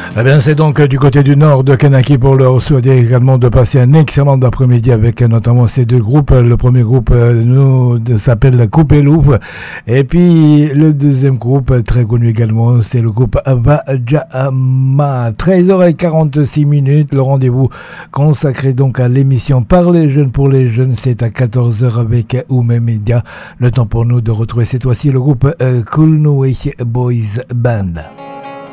Eh bien, c'est donc du côté du nord de Kanaki pour leur souhaiter également de passer un excellent après-midi avec notamment ces deux groupes. Le premier groupe s'appelle Coupé Louf. Et puis, le deuxième groupe, très connu également, c'est le groupe Vajama. 13h46, le rendez-vous consacré donc à l'émission Par les jeunes pour les jeunes. C'est à 14h avec Oumé Media. Le temps pour nous de retrouver cette fois-ci le groupe Cool Boys Band.